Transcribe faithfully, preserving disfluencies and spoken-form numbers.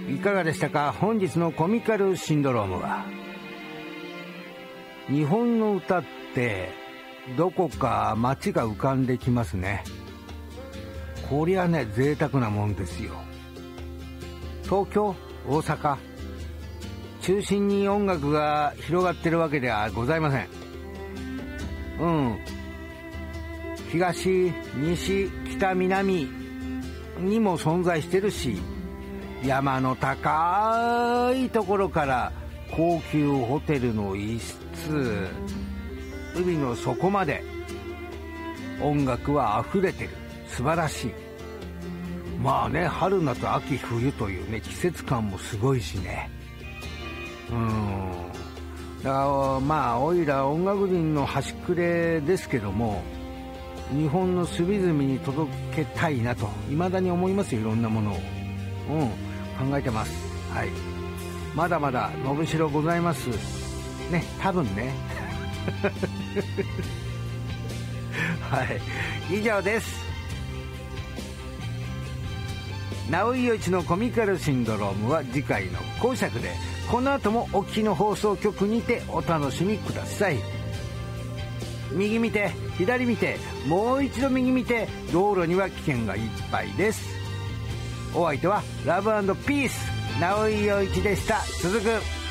いかがでしたか、本日のコミカルシンドロームは。日本の歌ってどこか街が浮かんできますね。こりゃね、贅沢なもんですよ。東京、大阪中心に音楽が広がってるわけではございません。うん東、西、北、南にも存在してるし、山の高いところから高級ホテルの一室、海の底まで音楽は溢れてる。素晴らしい。まあね、春夏秋冬というね、季節感もすごいしね。うんだからまあおいら音楽人の端くれですけども、日本の隅々に届けたいなと未だに思いますよ。いろんなものを、うん、考えてます。はい、まだまだ伸びしろございますね、多分ねはい以上です。直井陽一のコミカルシンドロームは次回の後尺で、この後もお聞きの放送局にてお楽しみください。右見て左見てもう一度右見て、道路には危険がいっぱいです。お相手はラブ&ピース直井陽一でした。続く。